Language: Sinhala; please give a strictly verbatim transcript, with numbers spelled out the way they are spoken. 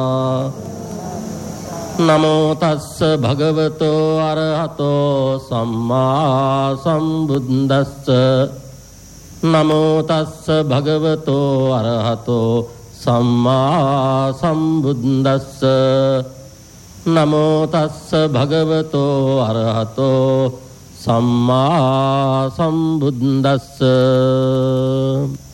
නමෝ තස්ස භගවතෝ අරහතෝ සම්මා සම්බුද්දස්ස නමෝ තස්ස භගවතෝ අරහතෝ සම්මා සම්බුද්දස්ස නමෝ තස්ස භගවතෝ අරහතෝ සම්මා සම්බුද්දස්ස